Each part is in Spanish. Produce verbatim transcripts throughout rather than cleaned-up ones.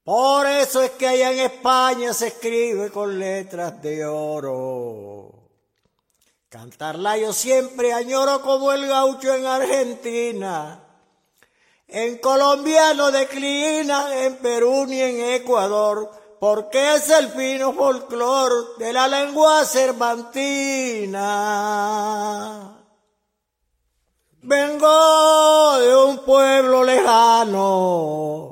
Por eso es que allá en España se escribe con letras de oro. Cantarla yo siempre añoro como el gaucho en Argentina. En Colombia no declina, en Perú ni en Ecuador, porque es el fino folclor de la lengua cervantina. Vengo de un pueblo lejano,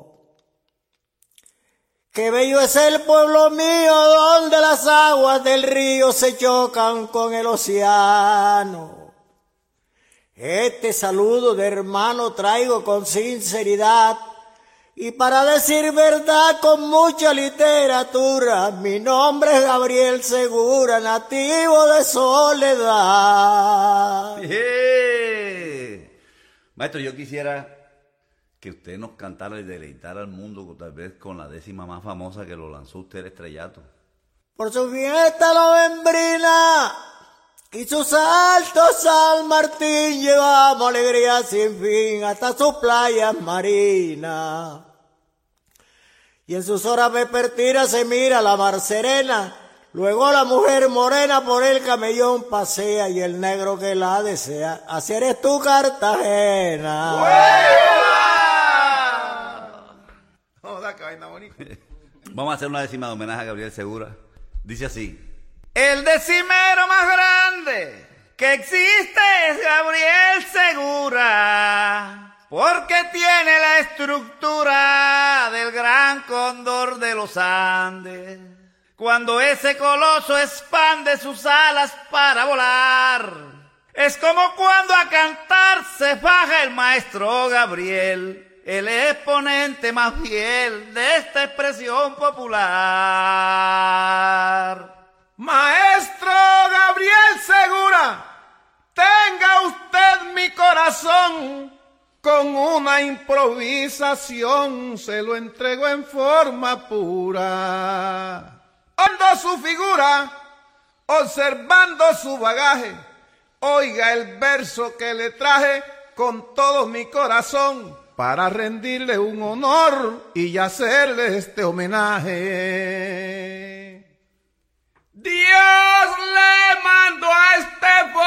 qué bello es el pueblo mío, donde las aguas del río se chocan con el océano. Este saludo de hermano traigo con sinceridad, y para decir verdad con mucha literatura, mi nombre es Gabriel Segura, nativo de Soledad. ¡Eh! Maestro, yo quisiera que usted nos cantara y deleitara al mundo, tal vez con la décima más famosa que lo lanzó usted, el estrellato. Por su fiesta novembrina y sus saltos San Martín, llevamos alegría sin fin hasta sus playas marinas. Y en sus horas vespertinas se mira la mar serena, luego la mujer morena por el camellón pasea y el negro que la desea, así eres tú, Cartagena. ¡Joder, qué vaina bonita! Vamos a hacer una décima de homenaje a Gabriel Segura. Dice así: el decimero más grande que existe es Gabriel Segura, porque tiene la estructura del gran cóndor de los Andes. Cuando ese coloso expande sus alas para volar, es como cuando a cantar se baja el maestro Gabriel, el exponente más fiel de esta expresión popular. Maestro Gabriel Segura, tenga usted mi corazón, con una improvisación se lo entrego en forma pura. Hondo su figura, observando su bagaje, oiga el verso que le traje con todo mi corazón, para rendirle un honor y hacerle este homenaje. Dios le mandó a este